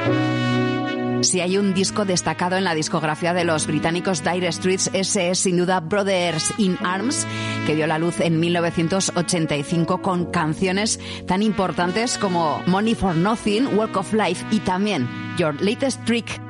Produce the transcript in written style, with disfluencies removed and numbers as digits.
Si hay un disco destacado en la discografía de los británicos Dire Straits, ese es sin duda Brothers in Arms, que dio la luz en 1985 con canciones tan importantes como Money for Nothing, Walk of Life y también Your Latest Trick.